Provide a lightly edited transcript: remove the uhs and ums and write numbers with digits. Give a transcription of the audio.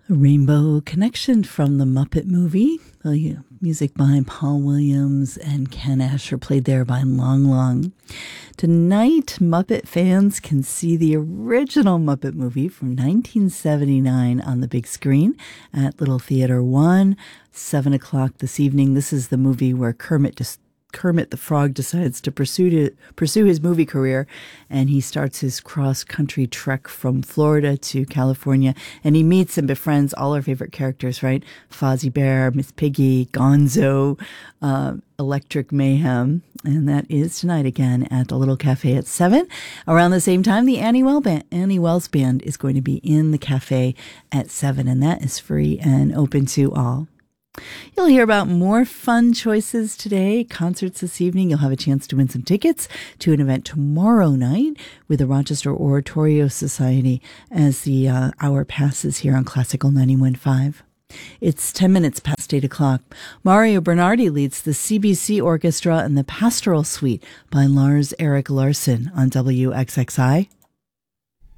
A Rainbow Connection from the Muppet movie. Music by Paul Williams and Ken Asher, played there by Long Long. Tonight, Muppet fans can see the original Muppet movie from 1979 on the big screen at Little Theater 1, 7 o'clock this evening. This is the movie where Kermit the Frog decides to pursue his movie career, and he starts his cross-country trek from Florida to California, and he meets and befriends all our favorite characters, right? Fozzie Bear, Miss Piggy, Gonzo, Electric Mayhem, and that is tonight again at the Little Cafe at 7. Around the same time, the Annie Wells Band is going to be in the cafe at 7, and that is free and open to all. You'll hear about more fun choices today, concerts this evening. You'll have a chance to win some tickets to an event tomorrow night with the Rochester Oratorio Society as the hour passes here on Classical 91.5. It's 10 minutes past 8 o'clock. Mario Bernardi leads the CBC Orchestra and the Pastoral Suite by Lars Erik Larsson on WXXI.